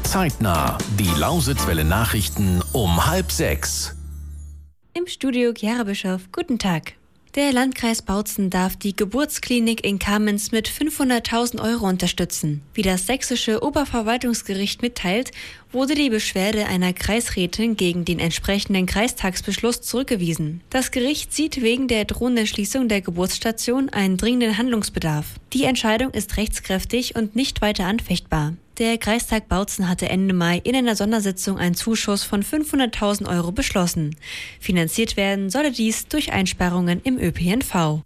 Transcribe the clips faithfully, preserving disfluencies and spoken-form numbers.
Zeitnah. Die Lausitzwelle Nachrichten um halb sechs. Im Studio Chiara Bischof. Guten Tag. Der Landkreis Bautzen darf die Geburtsklinik in Kamenz mit fünfhunderttausend Euro unterstützen. Wie das sächsische Oberverwaltungsgericht mitteilt, wurde die Beschwerde einer Kreisrätin gegen den entsprechenden Kreistagsbeschluss zurückgewiesen. Das Gericht sieht wegen der drohenden Schließung der Geburtsstation einen dringenden Handlungsbedarf. Die Entscheidung ist rechtskräftig und nicht weiter anfechtbar. Der Kreistag Bautzen hatte Ende Mai in einer Sondersitzung einen Zuschuss von fünfhunderttausend Euro beschlossen. Finanziert werden solle dies durch Einsparungen im Ö P N V.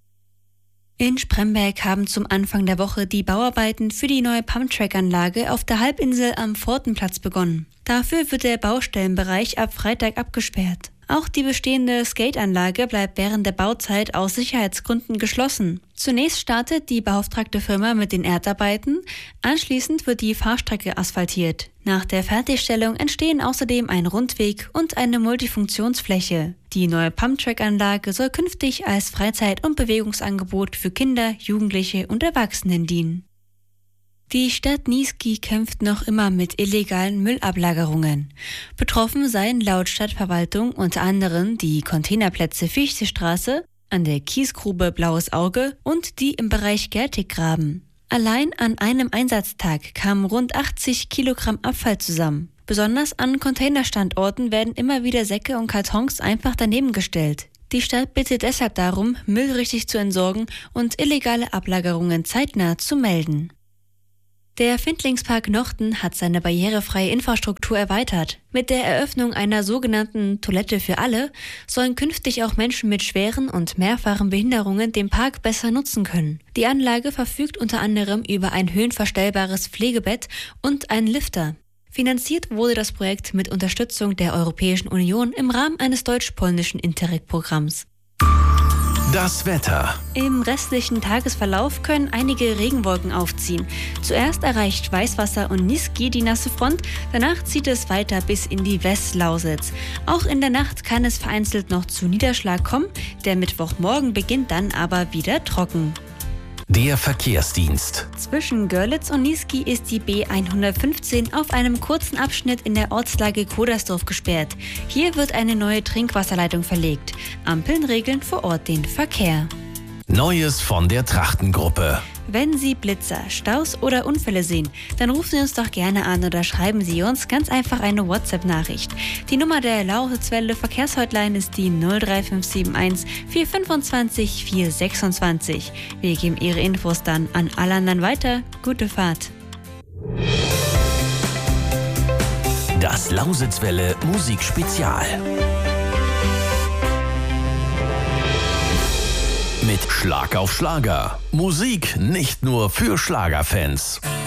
In Spremberg haben zum Anfang der Woche die Bauarbeiten für die neue Pumptrack-Anlage auf der Halbinsel am Pfortenplatz begonnen. Dafür wird der Baustellenbereich ab Freitag abgesperrt. Auch die bestehende Skateanlage bleibt während der Bauzeit aus Sicherheitsgründen geschlossen. Zunächst startet die beauftragte Firma mit den Erdarbeiten, anschließend wird die Fahrstrecke asphaltiert. Nach der Fertigstellung entstehen außerdem ein Rundweg und eine Multifunktionsfläche. Die neue Pumptrack-Anlage soll künftig als Freizeit- und Bewegungsangebot für Kinder, Jugendliche und Erwachsenen dienen. Die Stadt Niesky kämpft noch immer mit illegalen Müllablagerungen. Betroffen seien laut Stadtverwaltung unter anderem die Containerplätze Fichtestraße, an der Kiesgrube Blaues Auge und die im Bereich Gertiggraben. Allein an einem Einsatztag kamen rund achtzig Kilogramm Abfall zusammen. Besonders an Containerstandorten werden immer wieder Säcke und Kartons einfach daneben gestellt. Die Stadt bittet deshalb darum, Müll richtig zu entsorgen und illegale Ablagerungen zeitnah zu melden. Der Findlingspark Nochten hat seine barrierefreie Infrastruktur erweitert. Mit der Eröffnung einer sogenannten Toilette für alle sollen künftig auch Menschen mit schweren und mehrfachen Behinderungen den Park besser nutzen können. Die Anlage verfügt unter anderem über ein höhenverstellbares Pflegebett und einen Lifter. Finanziert wurde das Projekt mit Unterstützung der Europäischen Union im Rahmen eines deutsch-polnischen Interreg-Programms. Das Wetter. Im restlichen Tagesverlauf können einige Regenwolken aufziehen. Zuerst erreicht Weißwasser und Niesky die nasse Front, danach zieht es weiter bis in die Westlausitz. Auch in der Nacht kann es vereinzelt noch zu Niederschlag kommen, der Mittwochmorgen beginnt dann aber wieder trocken. Der Verkehrsdienst. Zwischen Görlitz und Niesky ist die B hundertfünfzehn auf einem kurzen Abschnitt in der Ortslage Kodersdorf gesperrt. Hier wird eine neue Trinkwasserleitung verlegt. Ampeln regeln vor Ort den Verkehr. Neues von der Trachtengruppe. Wenn Sie Blitzer, Staus oder Unfälle sehen, dann rufen Sie uns doch gerne an oder schreiben Sie uns ganz einfach eine WhatsApp-Nachricht. Die Nummer der Lausitzwelle Verkehrshotline ist die null drei fünf sieben eins vier fünfundzwanzig vier sechsundzwanzig. Wir geben Ihre Infos dann an alle anderen weiter. Gute Fahrt. Das Lausitzwelle Musikspezial. Mit Schlag auf Schlager. Musik nicht nur für Schlagerfans.